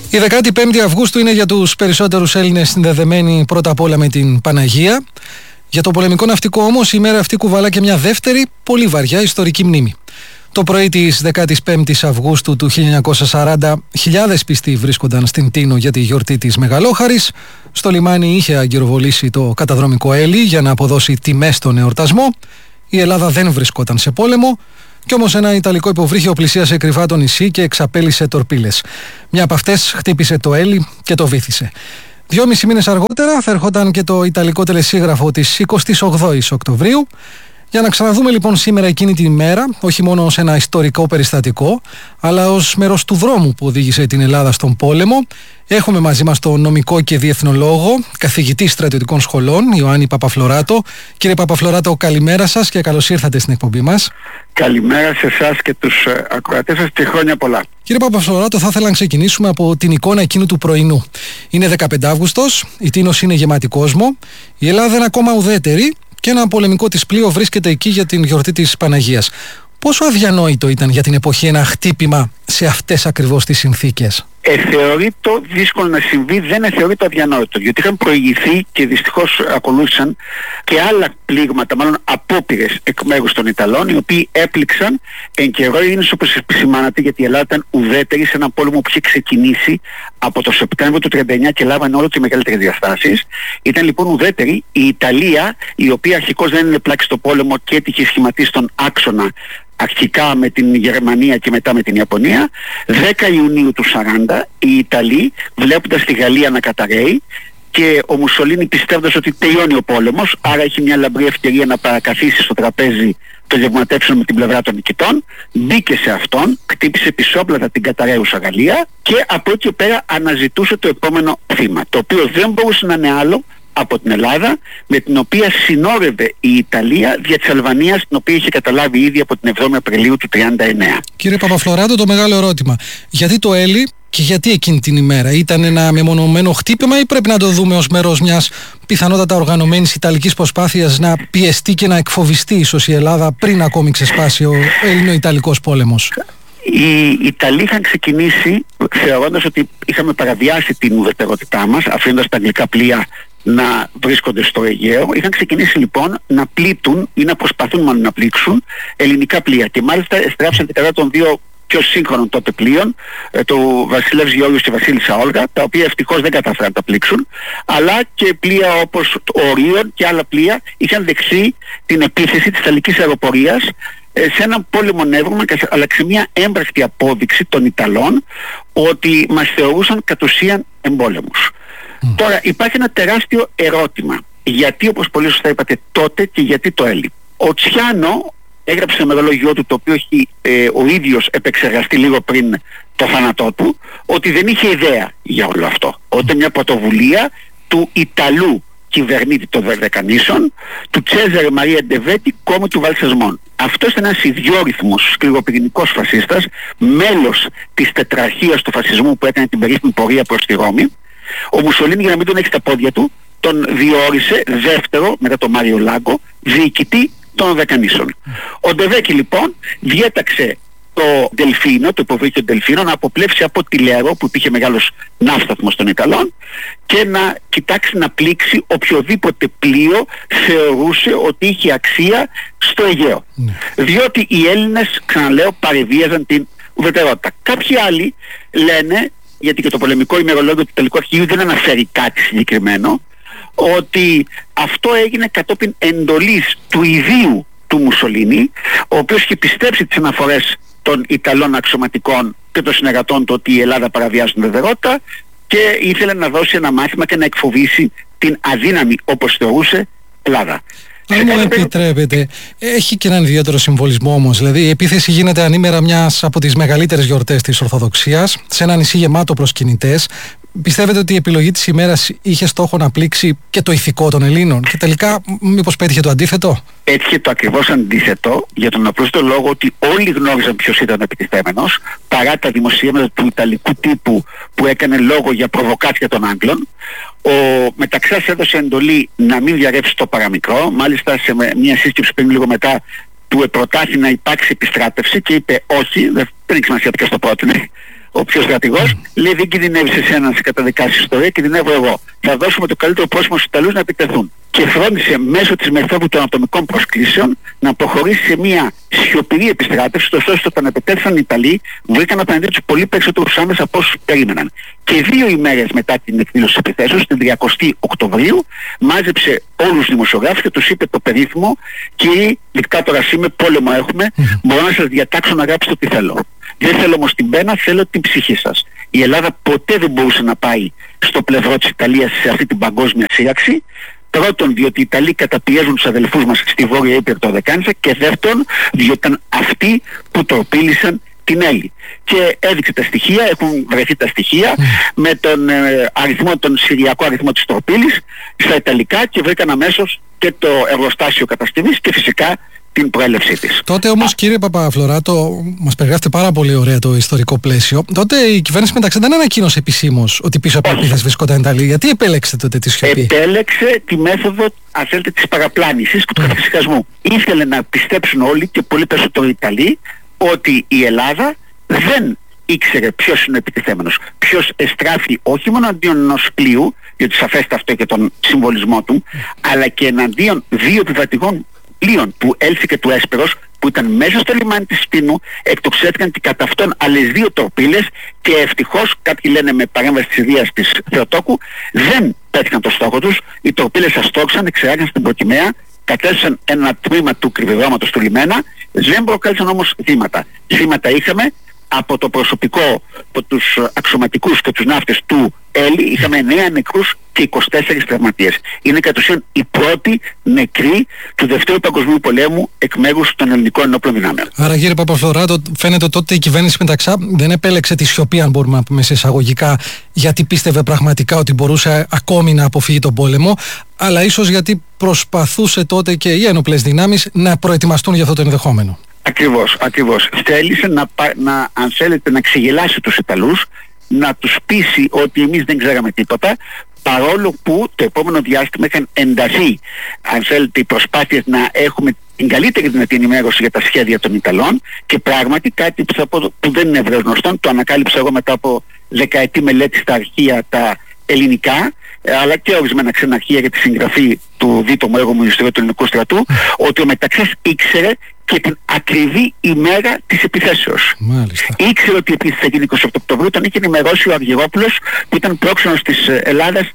Η 15η Αυγούστου είναι για τους περισσότερους Έλληνες συνδεδεμένη πρώτα απ' όλα με την Παναγία. Για το πολεμικό ναυτικό όμως η μέρα αυτή κουβαλά και μια δεύτερη πολύ βαριά ιστορική μνήμη. Το πρωί της 15ης Αυγούστου του 1940 χιλιάδες πιστοί βρίσκονταν στην Τίνο για τη γιορτή της Μεγαλόχαρης. Στο λιμάνι είχε αγκυροβολήσει το καταδρομικό Έλλη για να αποδώσει τιμές στον εορτασμό. Η Ελλάδα δεν βρισκόταν σε πόλεμο. Κι όμως ένα ιταλικό υποβρύχιο πλησίασε κρυφά το νησί και εξαπέλυσε τορπίλες. Μια από αυτές χτύπησε το Έλλη και το βύθισε. 2,5 μήνες αργότερα θα ερχόταν και το ιταλικό τελεσίγραφο της 28ης Οκτωβρίου. Για να ξαναδούμε λοιπόν σήμερα εκείνη τη μέρα, όχι μόνο ως ένα ιστορικό περιστατικό, αλλά ως μέρος του δρόμου που οδήγησε την Ελλάδα στον πόλεμο, έχουμε μαζί μας τον νομικό και διεθνολόγο, καθηγητή στρατιωτικών σχολών, Ιωάννη Παπαφλωράτο. Κύριε Παπαφλωράτο, καλημέρα σας και καλώς ήρθατε στην εκπομπή μας. Καλημέρα σε εσάς και τους ακροατές σας και χρόνια πολλά. Κύριε Παπαφλωράτο, θα ήθελα να ξεκινήσουμε από την εικόνα εκείνου του πρωινού. Είναι 15 Αύγουστος, η Τίνος είναι γεμάτη κόσμο, η Ελλάδα είναι ακόμα ουδέτερη και ένα πολεμικό της πλοίο βρίσκεται εκεί για την γιορτή της Παναγίας. Πόσο αδιανόητο ήταν για την εποχή ένα χτύπημα σε αυτές ακριβώς τις συνθήκες? Θεωρείται δύσκολο να συμβεί, δεν θεωρείται αδιανόητο, γιατί είχαν προηγηθεί και δυστυχώς ακολούθησαν και άλλα πλήγματα, μάλλον απόπειρες εκ μέρους των Ιταλών, οι οποίοι έπληξαν εν καιρό. Είναι όπως επισημάνατε, γιατί η Ελλάδα ήταν ουδέτερη σε έναν πόλεμο που είχε ξεκινήσει από το Σεπτέμβριο του 1939 και λάβανε όλο και μεγαλύτερες διαστάσεις. Ήταν λοιπόν ουδέτερη η Ιταλία, η οποία αρχικώς δεν είναι πλάξη στο πόλεμο και έτυχε σχηματίσει τον άξονα αρχικά με την Γερμανία και μετά με την Ιαπωνία. 10 Ιουνίου του 40 οι Ιταλοί, βλέποντας τη Γαλλία να καταραίει και ο Μουσολίνι πιστεύοντας ότι τελειώνει ο πόλεμος, άρα έχει μια λαμπρή ευκαιρία να παρακαθίσει στο τραπέζι των γευματεύσεων με την πλευρά των νικητών, μπήκε σε αυτόν, χτύπησε πισόπλατα την καταραίουσα Γαλλία και από εκεί πέρα αναζητούσε το επόμενο θύμα, το οποίο δεν μπορούσε να είναι άλλο από την Ελλάδα, με την οποία συνόρευε η Ιταλία δια της Αλβανίας, την οποία είχε καταλάβει ήδη από την 7η Απριλίου του 1939. Κύριε Παπαφλωράτο, το μεγάλο ερώτημα. Γιατί το Έλλη και γιατί εκείνη την ημέρα? Ήταν ένα μεμονωμένο χτύπημα ή πρέπει να το δούμε ως μέρος μιας πιθανότατα οργανωμένης ιταλικής προσπάθειας να πιεστεί και να εκφοβιστεί ίσως η Ελλάδα πριν ακόμη ξεσπάσει ο Έλληνο-Ιταλικός πόλεμος? Οι Ιταλοί είχαν ξεκινήσει θεωρώντας ότι είχαμε παραβιάσει την ουδετερότητά μας, αφήνοντας τα αγγλικά πλοία να βρίσκονται στο Αιγαίο. Είχαν ξεκινήσει λοιπόν να πλήττουν ή να προσπαθούν μάλλον να πλήξουν ελληνικά πλοία και μάλιστα εστράψαν και κατά των δύο πιο σύγχρονων τότε πλοίων, του Βασιλεύς Γεώργιος και Βασίλισσα Όλγα, τα οποία ευτυχώς δεν κατάφεραν να τα πλήξουν, αλλά και πλοία όπως το Ορίον και άλλα πλοία είχαν δεχθεί την επίθεση της Ιταλικής αεροπορίας σε έναν πόλεμο νεύρωμα, αλλά σε μια έμπρακτη απόδειξη των Ιταλών ότι μας θεωρούσαν κατ' ουσίαν εμπόλεμους. Τώρα υπάρχει ένα τεράστιο ερώτημα. Γιατί, όπως πολύ σωστά είπατε, τότε και γιατί το Έλλη? Ο Τσιάνο έγραψε ένα μεγαλόγιό του, το οποίο έχει ο ίδιος επεξεργαστεί λίγο πριν το θάνατό του, ότι δεν είχε ιδέα για όλο αυτό. Ότι μια πρωτοβουλία του Ιταλού κυβερνήτη των Δεκανήσων, του Τσέζαρε Μαρία Ντεβέτη, κόμμα του Βαλσεσμών. Αυτός ήταν ένας ιδιόρυθμος σκληροπυρηνικός φασίστας, μέλος της τετραρχίας του φασισμού που έκανε την περίφημη πορεία προς τη Ρώμη. Ο Μουσολίνι, για να μην τον έχει στα πόδια του, τον διόρισε δεύτερο, μετά τον Μάριο Λάγκο, διοικητή των Δεκανήσων. Ο Ντεβέκη λοιπόν διέταξε το Δελφίνο, το υποβρύχιο Δελφίνο, να αποπλέψει από τη Λέρο, που υπήρχε μεγάλος ναύσταθμος των Ιταλών, και να κοιτάξει να πλήξει οποιοδήποτε πλοίο θεωρούσε ότι είχε αξία στο Αιγαίο. Διότι οι Έλληνες, ξαναλέω, παρεβίαζαν την ουδετερότητα. Κάποιοι άλλοι λένε, γιατί και το πολεμικό ημερολόγιο του Ιταλικού Αρχηγείου δεν αναφέρει κάτι συγκεκριμένο, ότι αυτό έγινε κατόπιν εντολής του ιδίου του Μουσολίνι, ο οποίος είχε πιστέψει τις αναφορές των Ιταλών αξιωματικών και των συνεργατών του ότι η Ελλάδα παραβιάζει την ουδετερότητα και ήθελε να δώσει ένα μάθημα και να εκφοβήσει την αδύναμη, όπως θεωρούσε, Ελλάδα. Αν μου επιτρέπετε, έχει και έναν ιδιαίτερο συμβολισμό όμως. Δηλαδή, η επίθεση γίνεται ανήμερα μιας από τις μεγαλύτερες γιορτές της Ορθοδοξίας, σε ένα νησί γεμάτο προσκυνητές. Πιστεύετε ότι η επιλογή της ημέρας είχε στόχο να πλήξει και το ηθικό των Ελλήνων και τελικά μήπως πέτυχε το αντίθετο? Έτυχε το ακριβώς αντίθετο, για τον απλούστο λόγο ότι όλοι γνώριζαν ποιος ήταν ο επιτιθέμενος, παρά τα δημοσίευματα του Ιταλικού τύπου που έκανε λόγο για προβοκάτσια των Άγγλων. Ο Μεταξάς έδωσε εντολή να μην διαρρεύσει το παραμικρό. Μάλιστα σε μια σύσκεψη πριν λίγο μετά του προτάθη να υπάρξει επιστράτευση και είπε όχι, δεν έχει σημασία ποιος το πρότεινε. ο πιο στρατηγός, λέει δεν κινδυνεύεις εσένα να σε καταδικάσει ιστορία, κινδυνεύω εγώ. Θα δώσουμε το καλύτερο πρόσωπο στους Ιταλούς να επιτεθούν. Και φρόντισε μέσω της μεθόδου των ατομικών προσκλήσεων να προχωρήσει σε μια σιωπηρή επιστράτευση, ώστε όταν επιτέθηκαν οι Ιταλοί βρήκαν απέναντί τους πολύ περισσότερους άμεσα από όσους περίμεναν. Και 2 ημέρες μετά την εκδήλωση της επιθέσεως, την 30η Οκτωβρίου, μάζεψε όλους τους δημοσιογράφους και τους είπε το περίφημο: κύριοι, δικτάτορας είμαι, πόλεμο έχουμε, μπορώ να σας διατάξω να γράψετε ό,τι θέλω. Δεν θέλω όμως την πένα, θέλω την ψυχή σας. Η Ελλάδα ποτέ δεν μπορούσε να πάει στο πλευρό της Ιταλίας σε αυτή την παγκόσμια σύραξη. Πρώτον, διότι οι Ιταλοί καταπιέζουν τους αδελφούς μας στη Βόρεια Ήπειρο το 19, και δεύτερον, διότι ήταν αυτοί που τροπήλησαν την Έλλη. Και έδειξε τα στοιχεία, έχουν βρεθεί τα στοιχεία με τον τον συριακό αριθμό της τροπήλης στα Ιταλικά, και βρήκαν αμέσως και το εργοστάσιο κατασκευής και φυσικά την προέλευσή της. Τότε όμως, κύριε Παπαφλωράτο, μας περιγράφετε πάρα πολύ ωραία το ιστορικό πλαίσιο. Τότε η κυβέρνηση μεταξύ δεν ανακοίνωσε επισήμως ότι πίσω από επίθεση βρισκόταν Ιταλοί. Γιατί επέλεξε τότε τη σιωπή? Επέλεξε τη μέθοδο, αν θέλετε, της παραπλάνησης και του καθησυχασμού. Ήθελε να πιστέψουν όλοι, και πολύ περισσότερο οι Ιταλοί, ότι η Ελλάδα δεν ήξερε ποιος είναι ο επιτιθέμενος. Ποιος εστράφει όχι μόνο αντίον ενός πλοίου, διότι σαφέστε αυτό και τον συμβολισμό του, αλλά και εναντίον 2 επιβατικών πλοίων που έλθηκε του Έσπερος, που ήταν μέσα στο λιμάνι της Σπίνου, εκτοξεύτηκαν και κατά αυτόν άλλες 2 τορπίλες, και ευτυχώς, κάποιοι λένε με παρέμβαση της ιδείας της Θεοτόκου, δεν πέτυχαν το στόχο τους. Οι τορπίλες αστόξαν, εξεράγαν στην προκυμαία, κατέστησαν ένα τμήμα του κρυβεδρώματος του λιμένα, δεν προκάλεσαν όμως θύματα. Θύματα είχαμε από το προσωπικό, από τους αξιωματικούς και τους ναύτες του Έλλη, είχαμε 9 νεκρούς και 24 τραυματίες. Είναι κατ' ουσίαν οι πρώτοι νεκροί του Δευτέρου Παγκοσμίου Πολέμου εκ μέρους των ελληνικών ενόπλων δυνάμεων. Άρα, κύριε Παπαφλωράτο, φαίνεται τότε η κυβέρνηση Μεταξά δεν επέλεξε τη σιωπή, αν μπορούμε να πούμε σε εισαγωγικά, γιατί πίστευε πραγματικά ότι μπορούσε ακόμη να αποφύγει τον πόλεμο, αλλά ίσως γιατί προσπαθούσε τότε και οι ένοπλες δυνάμεις να προετοιμαστούν για αυτό το ενδεχόμενο. Ακριβώς. Θέλησε αν θέλετε, να ξεγελάσει τους Ιταλούς, να τους πείσει ότι εμείς δεν ξέραμε τίποτα, παρόλο που το επόμενο διάστημα είχαν ενταθεί, αν θέλετε, οι προσπάθειες να έχουμε την καλύτερη δυνατή ενημέρωση για τα σχέδια των Ιταλών, και πράγματι κάτι που δεν είναι ευρέως γνωστό, το ανακάλυψα εγώ μετά από δεκαετή μελέτη στα αρχεία τα ελληνικά, αλλά και ορισμένα ξένα αρχεία για τη συγγραφή του δίτομου έργου μου Ιστορία του Ελληνικού Στρατού, ότι ο Μεταξάς ήξερε και την ακριβή ημέρα της επιθέσεως. Μάλιστα. Ήξερε ότι η επίθεση θα γίνει 28 Οκτωβρίου, τον είχε ενημερώσει ο Αργυρόπουλος, που ήταν πρόξενος της Ελλάδας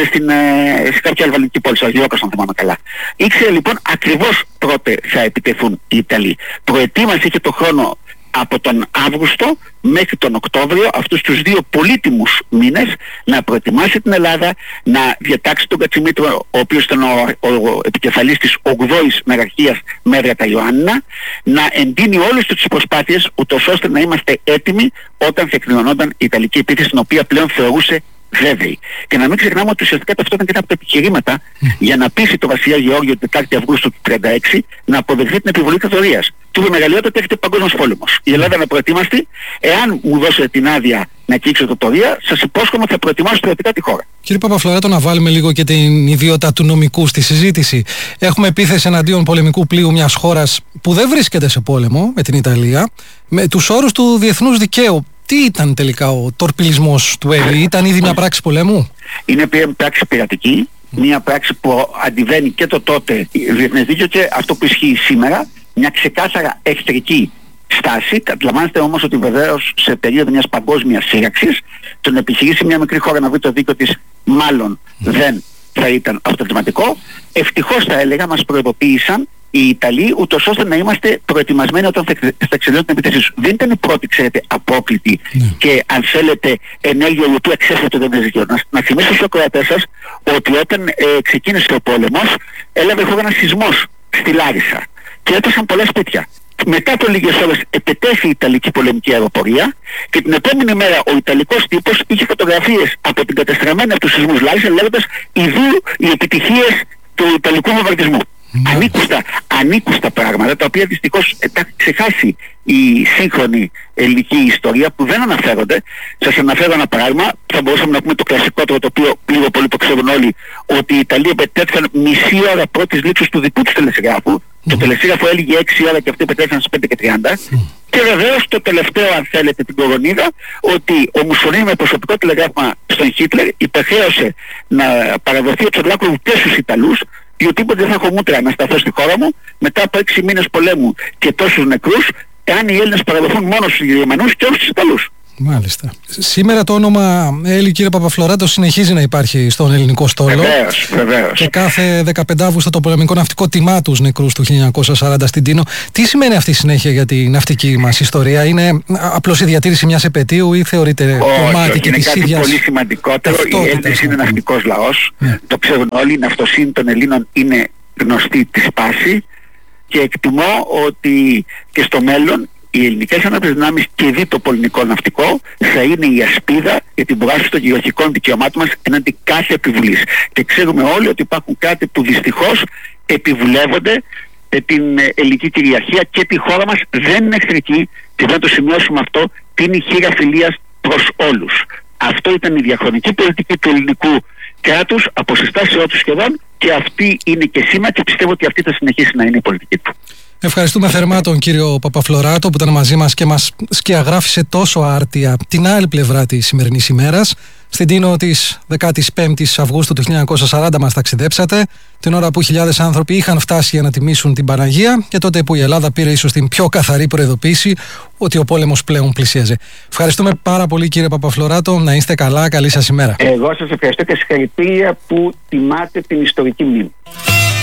σε κάποια αλβανική πόλη, στο Αργυρόκαστο, αν θυμάμαι καλά. Ήξερε λοιπόν ακριβώς πότε θα επιτεθούν οι Ιταλοί. Προετοίμασε και το χρόνο από τον Αύγουστο μέχρι τον Οκτώβριο, αυτούς τους 2 πολύτιμους μήνες, να προετοιμάσει την Ελλάδα, να διατάξει τον Κατσιμήτρο, ο οποίος ήταν ο επικεφαλής της 8ης Μεραρχίας Μέδρατα Ιωάννινα, να εντείνει όλες τις προσπάθειες, ούτως ώστε να είμαστε έτοιμοι όταν θα εκδηλωνόταν η Ιταλική επίθεση, την οποία πλέον θεωρούσε βέβαιη. Και να μην ξεχνάμε ότι ουσιαστικά αυτό ήταν και ένα από τα επιχειρήματα για να πείσει το βασιλιά Γεώργιο την 4η Αυγούστου του 1936 να αποδεχθεί την επιβολή κατορίας. Του είπε μεγαλειότητα ότι έρχεται παγκόσμιος πόλεμος. Η Ελλάδα είναι προετοίμαστη. Εάν μου δώσετε την άδεια να κήξω το τορία, σας υπόσχομαι ότι θα προετοιμάσω στρατιωτικά τη χώρα. Κύριε Παπαφλωράτο, να βάλουμε λίγο και την ιδιότητα του νομικού στη συζήτηση. Έχουμε επίθεση εναντίον πολεμικού πλοίου μιας χώρας που δεν βρίσκεται σε πόλεμο με την Ιταλία, με τους όρους του διεθνούς δικαίου. Τι ήταν τελικά ο τορπιλισμός του Έλλη? Ήταν ήδη μια πράξη πολέμου? Είναι μια πράξη πειρατική, μια πράξη που αντιβαίνει και το τότε διεθνές δίκαιο και αυτό που ισχύει σήμερα, μια ξεκάθαρα εχθρική στάση. Καταλαβαίνετε όμως ότι βεβαίως σε περίοδο μιας παγκόσμιας σύραξης, το να επιχειρήσει μια μικρή χώρα να βρει το δίκαιο της μάλλον δεν θα ήταν αποτελεσματικό. Ευτυχώς, θα έλεγα, μας προειδοποίησαν οι Ιταλοί, ούτως ώστε να είμαστε προετοιμασμένοι όταν θα εξελιχθούν την επίθεση. Δεν ήταν η πρώτη, ξέρετε, απόκλητη και, αν θέλετε, ενέργεια η οποία εξέφερε το διεθνές δίκαιο. Να θυμίσω στους ακροατές σας ότι όταν ξεκίνησε ο πόλεμος, έλαβε χώρα ένας σεισμός στη Λάρισα και έπεσαν πολλά σπίτια. Μετά από λίγες ώρες επετέθη η Ιταλική πολεμική αεροπορία και την επόμενη μέρα ο Ιταλικός τύπος είχε φωτογραφίες από την κατεστραμμένη από τους σεισμούς Λάρισα, λέγοντας οι επιτυχίες του Ιταλικού βομβαρδισμού. Ανήκουστα πράγματα, τα οποία δυστυχώς τα έχει ξεχάσει η σύγχρονη ελληνική ιστορία, που δεν αναφέρονται. Σας αναφέρω ένα παράδειγμα, θα μπορούσαμε να πούμε το κλασικότερο, το οποίο λίγο πολύ το ξέρουν όλοι, ότι οι Ιταλοί επετέθηκαν μισή ώρα πρώτης λήξης του δικού τους τελεσίγραφου. Το τελεσίγραφο έλεγε 6 ώρα και αυτοί επετέθηκαν στις 5:30. Και βεβαίως το τελευταίο, αν θέλετε, την κορονίδα, ότι ο Μουσολίνι με προσωπικό τηλεγράφημα στον Χίτλερ υπερχρέωσε να παραδοθεί ο Τσολάκου και στους Ιταλούς, διότι δεν θα έχω μούτρα να σταθώ στη χώρα μου μετά από 6 μήνες πολέμου και τόσους νεκρούς, εάν οι Έλληνες παραδοθούν μόνο στους Γερμανούς και όχι στους Ιταλούς. Μάλιστα. Σήμερα το όνομα Έλλη, κύριε Παπαφλωράτο, συνεχίζει να υπάρχει στον ελληνικό στόλο. Βεβαίως. Και κάθε 15 Αύγουστο το πολεμικό ναυτικό τιμά τους νεκρούς του 1940 στην Τίνο. Τι σημαίνει αυτή η συνέχεια για τη ναυτική μας ιστορία? Είναι απλώς η διατήρηση μιας επετείου ή θεωρείται κομμάτι και της ίδιας? Είναι κάτι πολύ σημαντικότερο. Οι Έλληνες είναι ναυτικός λαός. Το ξέρουν όλοι. Η ναυτοσύνη των Ελλήνων είναι γνωστή τη σπάση. Και εκτιμώ ότι και στο μέλλον οι ελληνικές ανάπτυξες δυνάμεις και δι το πολεμικό ναυτικό θα είναι η ασπίδα για την προάσπιση των κυριαρχικών δικαιωμάτων μας εναντί κάθε επιβουλής. Και ξέρουμε όλοι ότι υπάρχουν κράτη που δυστυχώς επιβουλεύονται την ελληνική κυριαρχία και τη χώρα μας δεν είναι εχθρική, και δεν το σημειώσουμε αυτό, την χείρα φιλίας προς όλους. Αυτό ήταν η διαχρονική πολιτική του ελληνικού κράτους από συστάσεώς του σχεδόν, και αυτή είναι και σήμερα, και πιστεύω ότι αυτή θα συνεχίσει να είναι η πολιτική του. Ευχαριστούμε θερμά τον κύριο Παπαφλωράτο που ήταν μαζί μας και μας σκιαγράφησε τόσο άρτια την άλλη πλευρά της σημερινής ημέρας. Στην Τίνο της 15ης Αυγούστου του 1940 μας ταξιδέψατε, την ώρα που χιλιάδες άνθρωποι είχαν φτάσει για να τιμήσουν την Παναγία, και τότε που η Ελλάδα πήρε ίσως την πιο καθαρή προειδοποίηση ότι ο πόλεμος πλέον πλησίαζε. Ευχαριστούμε πάρα πολύ, κύριε Παπαφλωράτο. Να είστε καλά, καλή σας ημέρα. Εγώ σας ευχαριστώ και συγχαρητήρια που τιμάτε την ιστορική μνήμη.